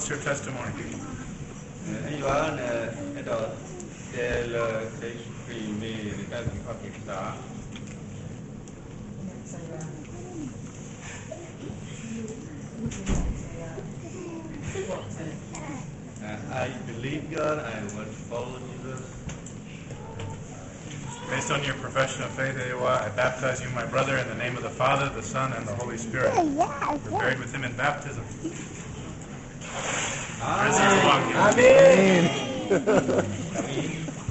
What's your testimony? I believe God. I want to follow Jesus. Based on your profession of faith, I baptize you, my brother, in the name of the Father, the Son, and the Holy Spirit. You're buried with him in baptism. Amen. Amen.